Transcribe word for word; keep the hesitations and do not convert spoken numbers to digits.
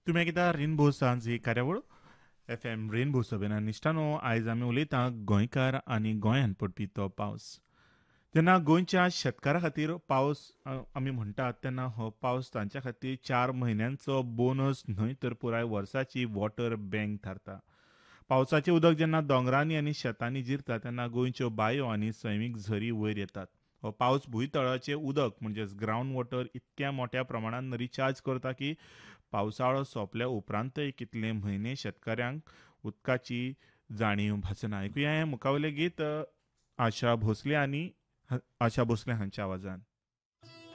तुमी आयकता रेनबो सांज ही कार्यावळ एफ एम रेनबो सभेन निश्टानो आयज आमी उलयता गोंयकार आनी गोंयान पडपी तो पावस. जेन्ना गोंयच्या शेतकारा खातीर पावस अ, आमी म्हणटात तेन्ना हो पावस तांच्या खातीर चार म्हयन्यांचो बोनस न्हय तर पुराय वर्साची वॉटर बँक थारता. पावसाचें उदक जेन्ना दोंगरांनी आनी शेतांनी जिरता तेन्ना गोंयच्यो बांयो आनी सैमीक झरी वयर येतात. हो पावस भुंयतळाचें उदक म्हणजेच ग्रावंड वॉटर इतक्या मोठ्या प्रमाणान रिचार्ज करता की पावसाळो सोंपल्या उपरांतय कितले म्हयने शेतकऱ्यांक उदकाची जाणीव भासना. ऐकुया हें मुखावेलें गीत अ, आशा भोसले आनी ह- आशा भोसले हांच्या आवाजान.